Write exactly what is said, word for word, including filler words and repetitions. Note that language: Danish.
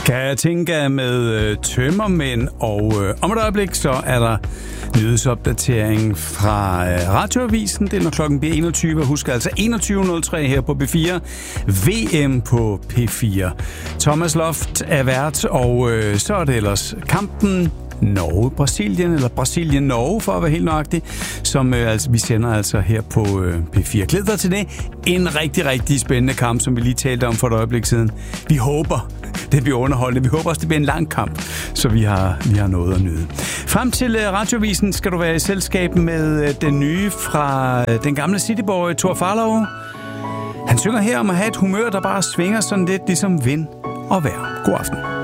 Katinka med øh, tømmermænd, og øh, om et øjeblik så er der nyhedsopdatering fra øh, Radioavisen. Det er når klokken bliver enogtyve. Husk altså enogtyve nul tre her på P fire. V M på P fire. Thomas Loft er vært, og øh, så er det ellers kampen Norge-Brasilien, eller Brasilien-Norge, for at være helt nøjagtig, som øh, altså, vi sender altså her på øh, P fire. Glæd dig til det. En rigtig, rigtig spændende kamp, som vi lige talte om for et øjeblik siden. Vi håber, det bliver underholdende. Vi håber også, det bliver en lang kamp, så vi har, vi har noget at nyde. Frem til øh, Radioavisen skal du være i selskab med øh, den nye fra øh, den gamle cityboy, Thor Farlov. Han synger her om at have et humør, der bare svinger sådan lidt ligesom vind og vejr. God aften.